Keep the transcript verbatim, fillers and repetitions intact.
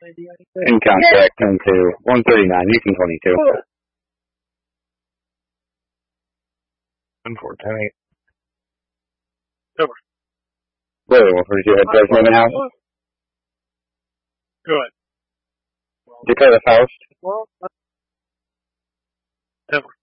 In contract, ten two. one thirty-nine, you can twenty-two. ten four, ten eight. Over. Wait, one forty-two head price moving out. Go ahead. Dakota Faust. Over.